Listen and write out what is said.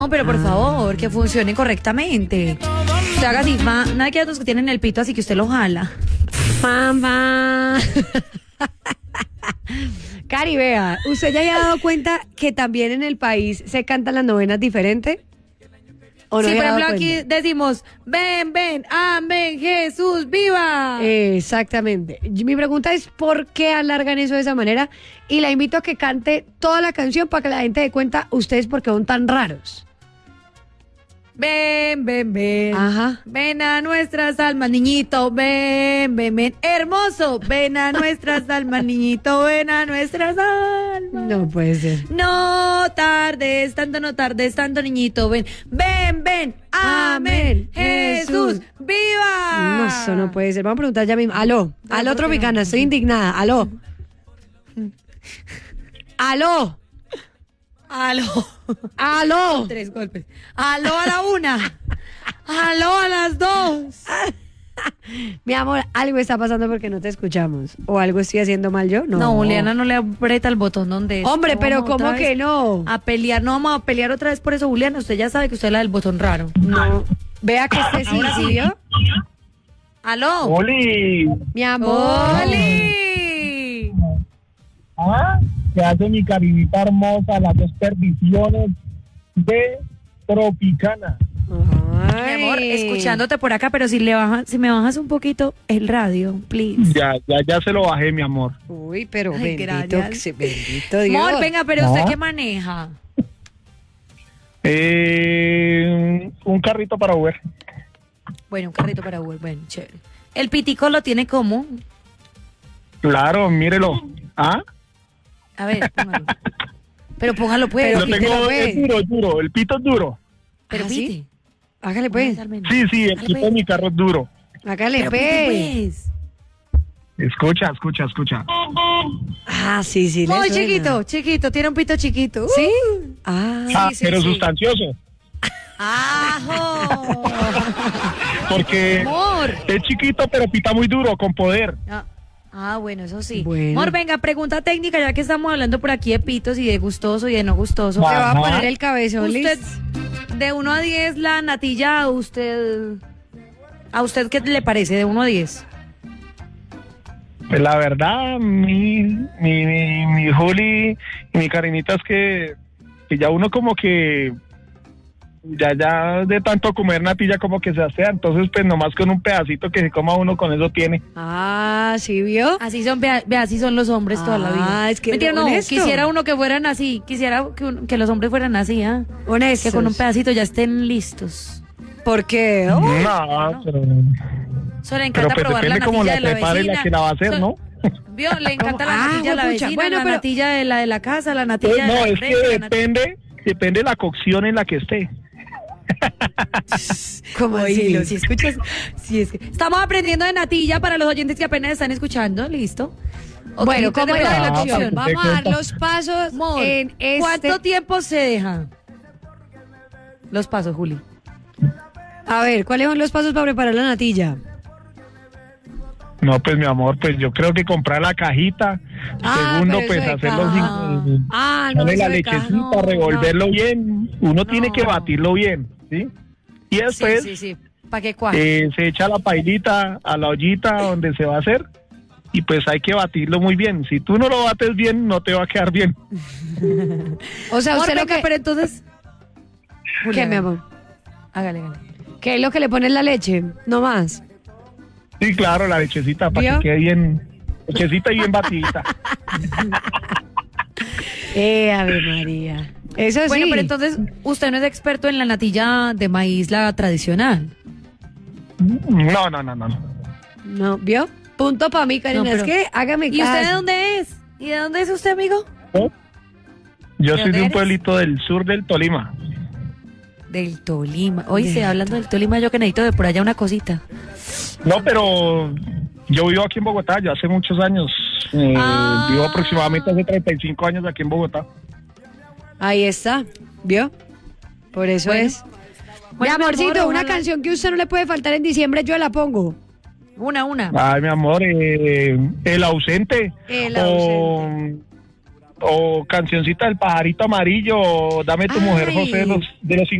No, pero por favor, que funcione correctamente. Usted haga así, nada que otros que tienen el pito, así que usted lo jala. Mamá. Cari, vea, ¿usted ya ha dado cuenta que también en el país se cantan las novenas diferentes? ¿O no Sí, se por ha dado ejemplo, aquí cuenta? decimos, ven, ven, amén, Jesús, viva. Exactamente. Mi pregunta es ¿por qué alargan eso de esa manera? Y la invito a que cante toda la canción para que la gente dé cuenta ustedes por qué son tan raros. Ven, ven, ven. Ajá. Ven a nuestras almas, niñito, ven, ven, ven. Hermoso, ven a nuestras almas, niñito, ven a nuestras almas. No puede ser. No tardes tanto, no tardes tanto, niñito, ven. Ven, ven, amén, Jesús, viva. No, eso no puede ser. Vamos a preguntar ya mismo. Aló, aló, Tropicana, estoy indignada. Aló. Aló. Aló. Aló. 3 golpes. Aló a la 1. Aló a las 2. Mi amor, algo está pasando porque no te escuchamos. ¿O algo estoy haciendo mal yo? No. No, Juliana no le aprieta el botón donde es. Hombre, No, pero vamos ¿cómo otra que vez no? A pelear, no vamos a pelear otra vez por eso, Juliana. Usted ya sabe que usted es la del botón raro. No. Vea que este sí, ¿sí vio? Aló. ¡Oli! Mi amor. ¡Oli! ¿Ah? ¿Qué hace mi carinita hermosa? Las dos perdiciones de Tropicana. Ay. Mi amor, escuchándote por acá, pero si me bajas un poquito el radio, please. Ya se lo bajé, mi amor. Uy, pero Ay, bendito, gracias. bendito Dios. Amor, venga, pero No. ¿usted qué maneja? Un carrito para Uber. Bueno, un carrito para Uber, bueno, chévere. El pitico lo tiene como, Claro, mírelo. ¿Ah? a ver, póngalo. Pero póngalo pues. Pero Lo quítelo, tengo, pues. es duro. El pito es duro. Pero ¿Ah, sí? pite. Hágale pues. Sí, el pito de mi carro es duro. Hágale Pero pues. pite, pues. Escucha. Ah, sí, sí. le Muy suena. chiquito, tiene un pito chiquito. ¿Sí? Ah. sí, Pero sí. sustancioso. ¡Ajo! Porque Amor. es chiquito, pero pita muy duro, con poder. Bueno, eso sí. Bueno. Amor, venga, pregunta técnica, ya que estamos hablando por aquí de pitos y de gustoso y de no gustoso. Le Va. va a Ajá. poner el cabezón, Usted, listo. de 1 a 10, la natilla, ¿a usted qué le parece de 1 a 10? Pues la verdad, mi Juli y mi carinita es que ya uno como que ya de tanto comer natilla como que se asea, entonces pues nomás con un pedacito que se coma uno con eso tiene. Ah, ¿sí vio? Así son, vea, así son los hombres toda la vida. Es que Mentira, no, honesto. quisiera uno que fueran así, quisiera que los hombres fueran así, ¿ah? Honesto. Que con un pedacito ya estén listos. ¿Por qué? No, no. pero Eso le encanta pues probar la depende cómo natilla la de la prepare vecina. la que la va a hacer, ¿no? Vio, le encanta la Ah, natilla de la juepucha. vecina, Bueno, la pero- natilla de la casa, la natilla Pues de no, la es que empresa, la natilla- depende la cocción en la que esté. ¿Cómo así? Oílo, si escuchas, si es que estamos aprendiendo de natilla para los oyentes que apenas están escuchando, ¿listo? Ok, Bueno, usted ¿cómo le es pone la Ah, cocción? perfecto. Vamos a dar los pasos Amor, en este... ¿cuánto tiempo se deja? Los pasos, Juli. A ver, ¿cuáles son los pasos para preparar la natilla? No, pues mi amor, pues yo creo que comprar la cajita. Segundo, pero pues eso de hacerlo caja. sin... No, Darle eso la de caja, lechecita, no, revolverlo bien. Uno tiene que batirlo bien, ¿sí? Y después Sí. ¿Para qué cuaje? se echa la pailita a la ollita donde se va a hacer y pues hay que batirlo muy bien. Si tú no lo bates bien, no te va a quedar bien. O sea, Amor, usted lo venga, que... pero entonces... ¿Qué, mi amor? Hágale. ¿Qué es lo que le pone en la leche? No más. Sí, claro, la lechecita para ¿Vio? que quede bien, lechecita y bien batidita. Ave María. Eso Bueno, sí. pero entonces, usted no es experto en la natilla de maíz, la tradicional. No. No, ¿vio? Punto para mí, Karina. No, pero- Es que hágame ¿Y caso. usted de dónde es? ¿Y de dónde es usted, amigo? Yo ¿De soy dónde de un eres? pueblito del sur del Tolima. Del Tolima. Oye, hablando del Tolima, yo que necesito de por allá una cosita. No, pero yo vivo aquí en Bogotá, ya hace muchos años. Vivo aproximadamente hace 35 años aquí en Bogotá. Ahí está, ¿vio? Por eso Bueno. es. Bueno, mi amorcito, mi amor, una ojalá- canción que usted no le puede faltar en diciembre, yo la pongo. Una. Ay, mi amor, el ausente. El O o cancioncita del pajarito amarillo, o dame tu mujer Ay. José de los